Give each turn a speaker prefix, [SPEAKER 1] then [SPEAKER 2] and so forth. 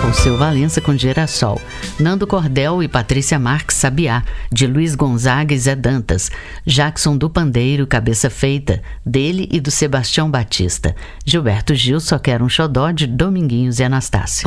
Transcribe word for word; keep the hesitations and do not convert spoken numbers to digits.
[SPEAKER 1] Alceu Valença com Girassol. Nando Cordel e Patrícia Marques Sabiá, de Luiz Gonzaga e Zé Dantas. Jackson do Pandeiro, Cabeça Feita, dele e do Sebastião Batista. Gilberto Gil, Só Quero um Xodó, de Dominguinhos e Anastácio.